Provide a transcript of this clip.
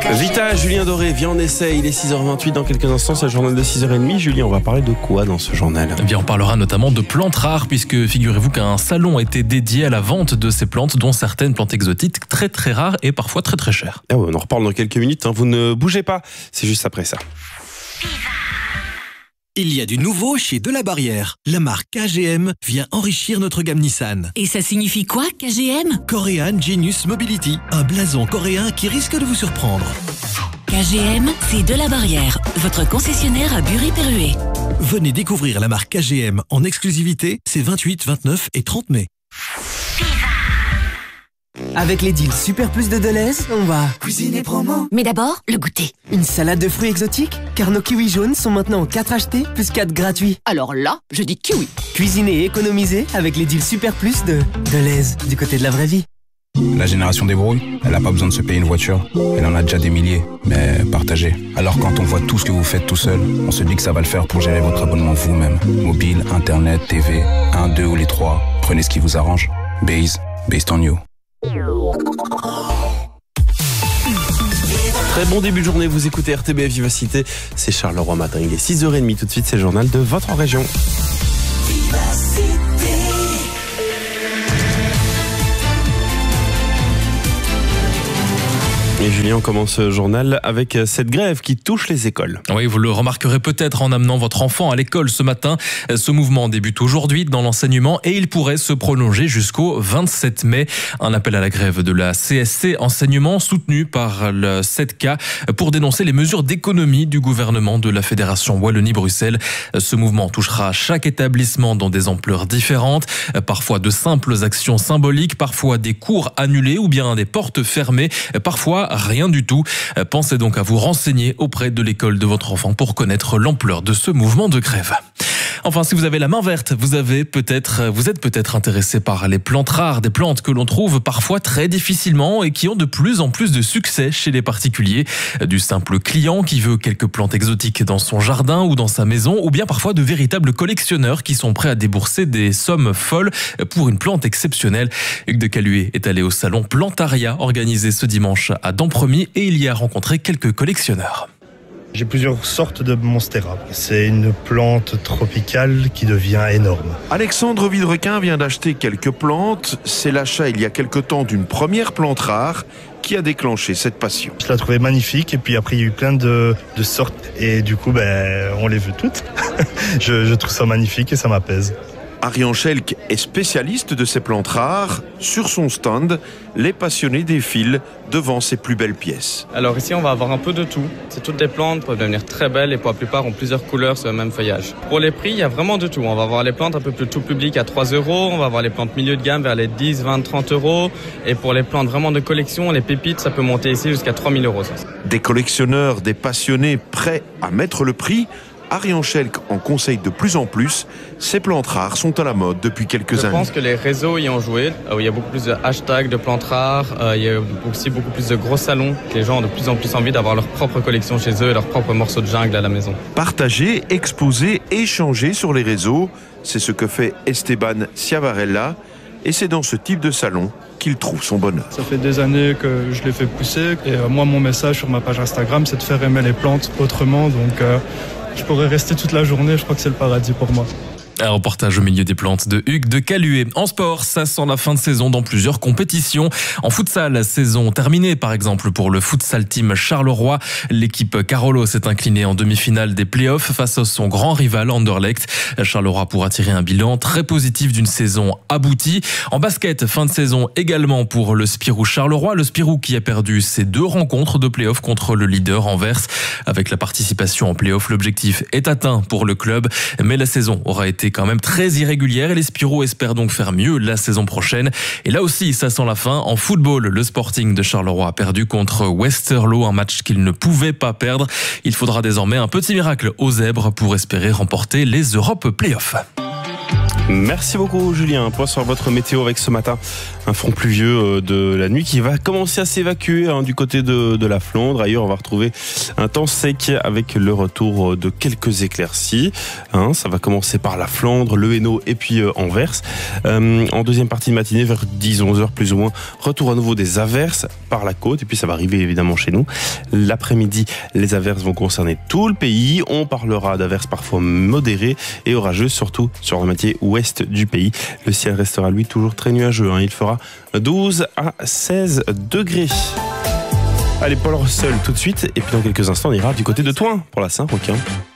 Vita, Julien Doré, viens on essaie, il est 6h28 dans quelques instants, c'est le journal de 6h30. Julien, on va parler de quoi dans ce journal ? Eh bien, on parlera notamment de plantes rares, puisque figurez-vous qu'un salon a été dédié à la vente de ces plantes, dont certaines plantes exotiques très très rares et parfois très très chères. Ah ouais, on en reparle dans quelques minutes, vous ne bougez pas, c'est juste après ça. Il y a du nouveau chez Delabarrière. La marque KGM vient enrichir notre gamme Nissan. Et ça signifie quoi, KGM ? Korean Genius Mobility, un blason coréen qui risque de vous surprendre. KGM, c'est Delabarrière, votre concessionnaire à Bury-Perruet. Venez découvrir la marque KGM en exclusivité, c'est 28, 29 et 30 mai. Avec les deals Super Plus de Deleuze, on va cuisiner promo. Mais d'abord, le goûter. Une salade de fruits exotiques, car nos kiwis jaunes sont maintenant 4 achetés plus 4 gratuits. Alors là, je dis kiwi. Cuisiner et économiser avec les deals Super Plus de Deleuze, du côté de la vraie vie. La génération des brouilles, elle n'a pas besoin de se payer une voiture. Elle en a déjà des milliers, mais partagée. Alors quand on voit tout ce que vous faites tout seul, on se dit que ça va le faire pour gérer votre abonnement vous-même. Mobile, internet, TV, 1, 2 ou les 3. Prenez ce qui vous arrange. Based on you. Très bon début de journée, vous écoutez RTBF Vivacité, c'est Charleroi Matin, il est 6h30 tout de suite, c'est le journal de votre région. Et Julien, on commence ce journal avec cette grève qui touche les écoles. Oui, vous le remarquerez peut-être en amenant votre enfant à l'école ce matin. Ce mouvement débute aujourd'hui dans l'enseignement et il pourrait se prolonger jusqu'au 27 mai. Un appel à la grève de la CSC Enseignement soutenu par le 7K pour dénoncer les mesures d'économie du gouvernement de la Fédération Wallonie-Bruxelles. Ce mouvement touchera chaque établissement dans des ampleurs différentes, parfois de simples actions symboliques, parfois des cours annulés ou bien des portes fermées, parfois rien du tout. Pensez donc à vous renseigner auprès de l'école de votre enfant pour connaître l'ampleur de ce mouvement de grève. Enfin, si vous avez la main verte, vous êtes peut-être intéressé par les plantes rares, des plantes que l'on trouve parfois très difficilement et qui ont de plus en plus de succès chez les particuliers. Du simple client qui veut quelques plantes exotiques dans son jardin ou dans sa maison, ou bien parfois de véritables collectionneurs qui sont prêts à débourser des sommes folles pour une plante exceptionnelle. Hugues de Caluet est allé au salon Plantaria organisé ce dimanche à Dampremy et il y a rencontré quelques collectionneurs. J'ai plusieurs sortes de monstera. C'est une plante tropicale qui devient énorme. Alexandre Vidrequin vient d'acheter quelques plantes. C'est l'achat il y a quelque temps d'une première plante rare qui a déclenché cette passion. Je la trouvais magnifique et puis après il y a eu plein de sortes et du coup on les veut toutes. je trouve ça magnifique et ça m'apaise. Arian Schelk est spécialiste de ces plantes rares. Sur son stand, les passionnés défilent devant ses plus belles pièces. Alors ici, on va avoir un peu de tout. C'est toutes des plantes peuvent devenir très belles et pour la plupart ont plusieurs couleurs sur le même feuillage. Pour les prix, il y a vraiment de tout. On va avoir les plantes un peu plus tout public à 3 €. On va avoir les plantes milieu de gamme vers les 10, 20, 30 €. Et pour les plantes vraiment de collection, les pépites, ça peut monter ici jusqu'à 3 000 €. Des collectionneurs, des passionnés prêts à mettre le prix. Arian Schelk en conseille de plus en plus. Ces plantes rares sont à la mode depuis quelques années. Je pense que les réseaux y ont joué. Il y a beaucoup plus de hashtags de plantes rares. Il y a aussi beaucoup plus de gros salons. Les gens ont de plus en plus envie d'avoir leur propre collection chez eux et leurs propres morceaux de jungle à la maison. Partager, exposer, échanger sur les réseaux, c'est ce que fait Esteban Ciavarella. Et c'est dans ce type de salon qu'il trouve son bonheur. Ça fait des années que je les fais pousser. Et moi, mon message sur ma page Instagram, c'est de faire aimer les plantes autrement. Donc, je pourrais rester toute la journée. Je crois que c'est le paradis pour moi. Un reportage au milieu des plantes de Hugues de Caluet. En sport, ça sent la fin de saison dans plusieurs compétitions. En futsal, saison terminée par exemple pour le futsal team Charleroi. L'équipe Carolo s'est inclinée en demi-finale des playoffs face à son grand rival Anderlecht. Charleroi pourra tirer un bilan très positif d'une saison aboutie. En basket, fin de saison également pour le Spirou Charleroi. Le Spirou qui a perdu ses 2 rencontres de playoffs contre le leader Anvers. Avec la participation en playoffs, l'objectif est atteint pour le club. Mais la saison aura été quand même très irrégulière et les Spirou espèrent donc faire mieux la saison prochaine. Et là aussi, ça sent la fin. En football, le Sporting de Charleroi a perdu contre Westerlo, un match qu'il ne pouvait pas perdre. Il faudra désormais un petit miracle aux Zèbres pour espérer remporter les Europe Playoffs. Merci beaucoup Julien. Point sur votre météo avec ce matin un front pluvieux de la nuit qui va commencer à s'évacuer du côté de la Flandre. Ailleurs on va retrouver un temps sec avec le retour de quelques éclaircies. Ça va commencer par la Flandre, le Hainaut et puis Anvers. En deuxième partie de matinée vers 10-11h plus ou moins, retour à nouveau des averses par la côte et puis ça va arriver évidemment chez nous. L'après-midi, les averses vont concerner tout le pays. On parlera d'averses parfois modérées et orageuses, surtout sur la moitié ouest du pays. Le ciel restera lui toujours très nuageux. Il fera 12 à 16 degrés. Allez, Paul Russell tout de suite et puis dans quelques instants on ira du côté de Thoin pour la Saint-Roquin.